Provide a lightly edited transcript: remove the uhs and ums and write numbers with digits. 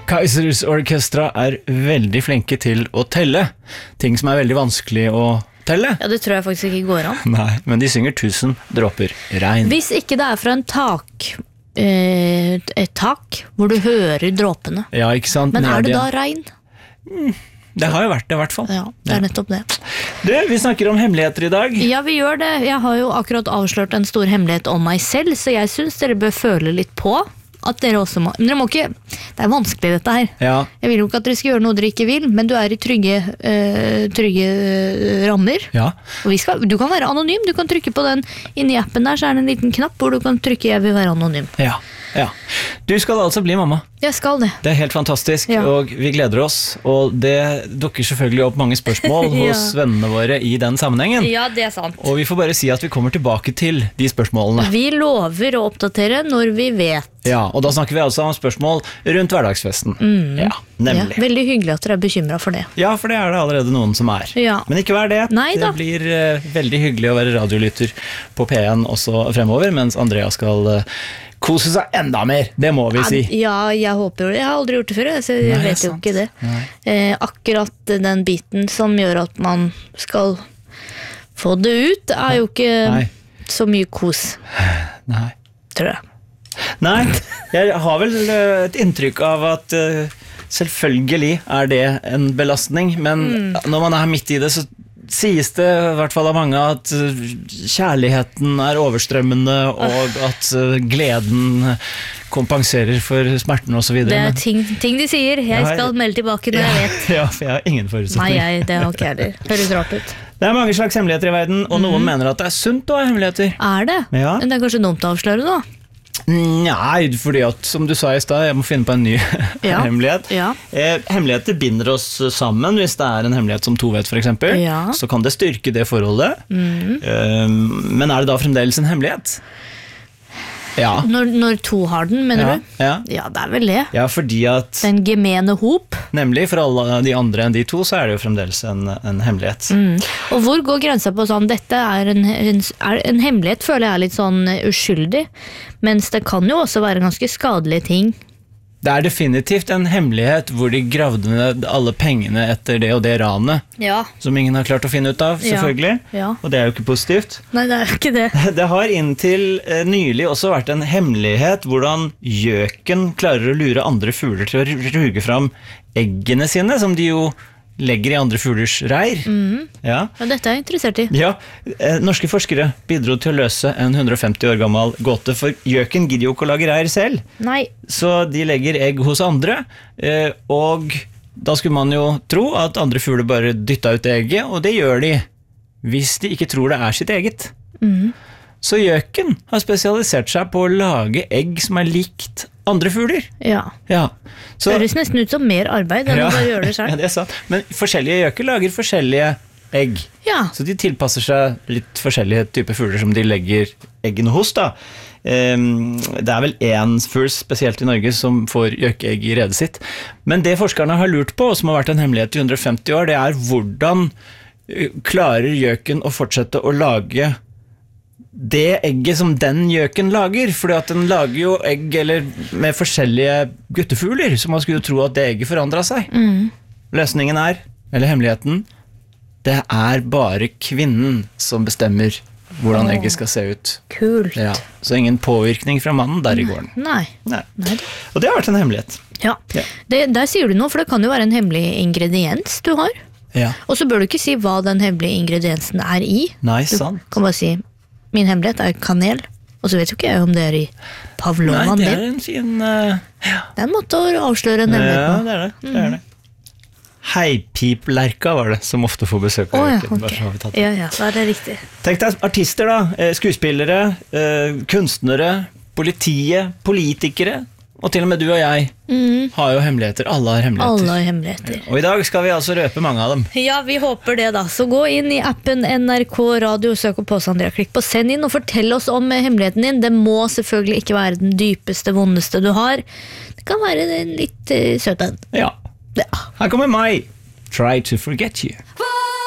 Kaizers Orchestra veldig flinke til å telle ting som veldig vanskelig å telle. Ja, det tror jeg faktisk ikke går an. Nei, men de synger 1000 dråper regn. Hvis ikke det fra en et tak hvor du hører dråpene. Ja, ikke sant? Men det da regn? Det har jo vært det I hvert fall. Ja, det nettopp det. Vi snakker om hemmeligheter I dag. Ja, vi gjør det. Jeg har jo akkurat avslørt en stor hemmelighet om meg selv, så jeg synes dere bør føle litt på at dere også må. Men dere må ikke, det vanskelig dette her. Ja. Jeg vil jo ikke at dere skal gjøre noe dere ikke vil, men du I trygge rammer. Ja. Og du kan være anonym, du kan trykke på den inni appen der, så det en liten knapp hvor du kan trykke jeg vil være anonym. Ja. Ja. Du skal altså bli mamma. Jeg skal det. Det helt fantastisk, og vi gleder oss, og det dukker selvfølgelig opp mange spørsmål hos vennene våre I den sammenhengen. Ja, det sant. Og vi får bare si at vi kommer tilbake til de spørsmålene. Vi lover å oppdatere når vi vet. Ja, og da snakker vi altså om spørsmål rundt hverdagsfesten. Ja, nemlig. Ja, veldig hyggelig at dere bekymret for det. Ja, for det det allerede noen som Ja. Men ikke vær det. Neida. Det blir veldig hyggelig å være radiolytter på P1 også fremover, mens Andrea skal kose seg enda mer, det må vi si. Ja, jeg håper jo det. Jeg har aldri gjort det før, så jeg vet jo ikke det. Akkurat den biten som gjør at man skal få det ut, jo ikke så mye kos. Nei. Tror jeg. Nei, jeg har vel et inntrykk av at selvfølgelig det en belastning, men når man midt I det, så sies det I hvert fall av mange at kjærligheten overstrømmende og at gleden kompenserer for smerten og så videre. Det ting de sier. Jeg skal melde tilbake når jeg vet. Ja, for jeg har ingen forutsetning. Nei, det har ikke jeg det. Høres rart ut. Det mange slags hemmeligheter I verden, og noen mener at det sunt å ha hemmeligheter. Det? Ja. Men det kanskje dumt å avsløre da? Nei, fordi at, som du sa I sted, jeg må finne på en ny hemmelighet. Ja. Hemmeligheter binder oss sammen hvis det en hemmelighet som to vet for eksempel. Ja. Så kan det styrke det forholdet. Men det da fremdeles en hemmelighet? Ja. Når to har den, mener du? Ja, det vel det. Ja, fordi at den gemene hop. Nemlig, for alle de andre enn de to, så det jo fremdeles en hemmelighet. Og hvor går grensa på sånn, dette en hemmelighet, føler jeg litt sånn uskyldig, mens det kan jo også være ganske skadelige ting. Det definitivt en hemmelighet hvor de gravde ned alle pengene etter det og det ranet, som ingen har klart å finne ut av, selvfølgelig. Og det jo ikke positivt. Nei, det jo ikke det. Det har inntil nylig også vært en hemmelighet hvordan gjøken klarer å lure andre fugler til å ruge fram eggene sine, som de jo legger I andre fuglers reir. Ja, dette jeg interessert I. Ja, norske forskere bidro til å løse en 150 år gammel gåte, for gjøken gidder jo ikke å lage reir selv. Nei. Så de legger egg hos andre, og da skulle man jo tro at andre fugler bare dyttet ut egget, og det gjør de, hvis de ikke tror det sitt eget. Så gjøken har spesialisert seg på å lage egg som likt andre fugler. Ja. Så, det høres nesten ut som mer arbeid enn å bare gjøre det selv. Ja, det sant. Men forskjellige gjøker lager forskjellige egg. Ja. Så de tilpasser seg litt forskjellige typer fugler som de legger eggene hos da. Det vel en fugl, spesielt I Norge, som får gjøkeegg I redet sitt. Men det forskerne har lurt på, og som har vært en hemmelighet I 150 år, det hvordan klarer gjøken å fortsette å lage det egget som den gjøken lager, fordi at den lager jo egg med forskjellige guttefugler, så man skulle jo tro at det egget forandret seg. Løsningen eller hemmeligheten, det bare kvinnen som bestemmer hvordan egget skal se ut. Kult. Ja, så ingen påvirkning fra mannen der I gården. Nei. Og det har vært en hemmelighet. Ja, der sier du noe, for det kan jo være en hemmelig ingrediens du har. Ja. Og så bør du ikke si hva den hemmelige ingrediensen I. Nei, sant. Du kan bare si min hemmelighet kanel, og så vet jo ikke jeg om det I Pavlova. Nei, det en fin... Det en måte å avsløre en hemmelighet på. Ja, det det. Heipiplerka var det, som ofte får besøk av gjøken. Okay. Ja, så det riktig. Tenk deg artister da, skuespillere, kunstnere, politiet, politikere, og til og med du og jeg har jo hemmeligheter. Alle har hemmeligheter. Alle har hemmeligheter. Og I dag skal vi altså røpe mange av dem. Ja, vi håper det da. Så gå inn I appen NRK Radio, søk opp oss, Andrea, klikk på send inn og fortell oss om hemmeligheten din. Det må selvfølgelig ikke være den dypeste, vondeste du har. Det kan være en litt søt en. Ja. Her kommer meg. Try to forget you.